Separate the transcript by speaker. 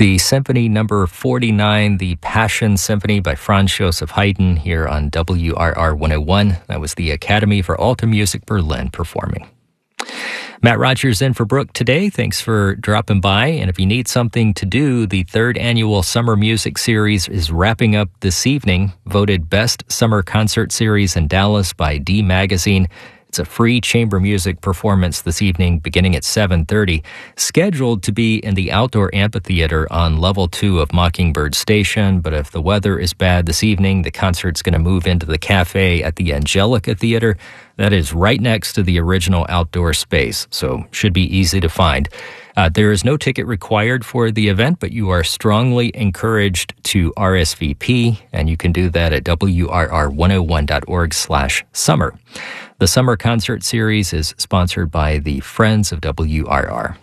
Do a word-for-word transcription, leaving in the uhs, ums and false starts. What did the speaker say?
Speaker 1: The Symphony Number forty-nine, the Passion Symphony by Franz Joseph Haydn here on W R R one oh one. That was the Academy for Alta Music Berlin performing. Matt Rogers in for Brooke today. Thanks for dropping by. And if you need something to do, the third annual Summer Music Series is wrapping up this evening. Voted Best Summer Concert Series in Dallas by D Magazine. It's a free chamber music performance this evening beginning at seven thirty, scheduled to be in the outdoor amphitheater on level two of Mockingbird Station. But if the weather is bad this evening, the concert's going to move into the cafe at the Angelica Theater. That is right next to the original outdoor space, so should be easy to find. Uh, there is no ticket required for the event, but you are strongly encouraged to R S V P, and you can do that at W R R one oh one dot org slash summer. The Summer Concert Series is sponsored by the Friends of W R R.